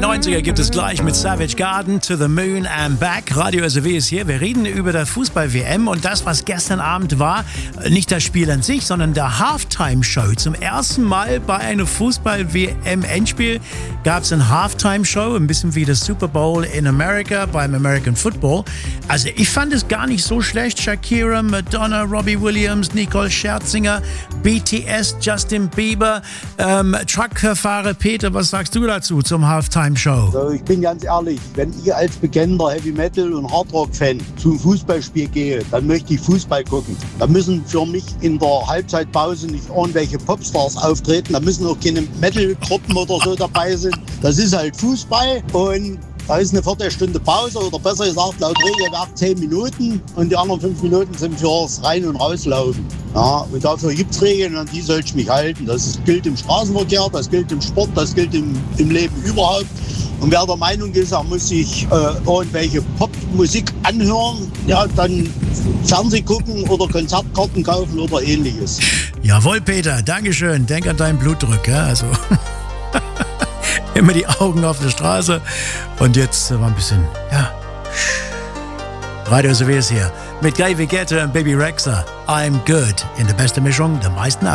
90er gibt es gleich mit Savage Garden, To the Moon and Back. Radio SW ist hier. Wir reden über der Fußball-WM und das, was gestern Abend war. Nicht das Spiel an sich, sondern der Halftime-Show. Zum ersten Mal bei einem Fußball-WM-Endspiel gab es eine Halftime-Show. Ein bisschen wie das Super Bowl in Amerika beim American Football. Also ich fand es gar nicht so schlecht. Shakira, Madonna, Robbie Williams, Nicole Scherzinger, BTS, Justin Bieber, Truckfahrer Peter, was sagst du dazu zum Halftime-Show? Also ich bin ganz ehrlich, wenn ich als bekennender Heavy Metal und Hardrock-Fan zum Fußballspiel gehe, dann möchte ich Fußball gucken. Da müssen für mich in der Halbzeitpause nicht irgendwelche Popstars auftreten, da müssen auch keine Metal-Gruppen oder so dabei sein. Das ist halt Fußball und da ist eine Viertelstunde Pause oder besser gesagt laut Regelwerk 10 Minuten und die anderen 5 Minuten sind fürs Rein- und Rauslaufen. Ja, und dafür gibt es Regeln, an die soll ich mich halten. Das gilt im Straßenverkehr, das gilt im Sport, das gilt im Leben überhaupt. Und wer der Meinung ist, er muss sich irgendwelche Popmusik anhören, ja, dann Fernsehen gucken oder Konzertkarten kaufen oder ähnliches. Jawohl, Peter, Dankeschön. Denk an deinen Blutdruck. Ja? Also immer die Augen auf der Straße. Und jetzt war ein bisschen, ja. Radio SW ist hier mit Guy Vigetta und Baby Rexha. I'm good. In der besten Mischung der meisten